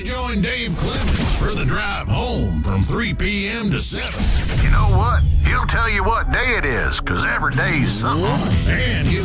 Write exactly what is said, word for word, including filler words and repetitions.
you join Dave Clemens for the drive home from three p.m. to seven. You know what? He'll tell you what day it is, because every day's something. And you